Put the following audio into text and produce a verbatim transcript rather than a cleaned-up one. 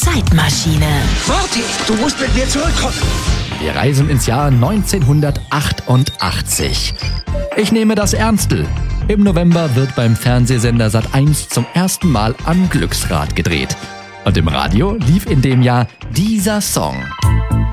Zeitmaschine. Morty, du musst mit mir zurückkommen. Wir reisen ins Jahr neunzehnhundertachtundachtzig. Ich nehme das Ernstl. Im November wird beim Fernsehsender Sat eins zum ersten Mal am Glücksrad gedreht. Und im Radio lief in dem Jahr dieser Song.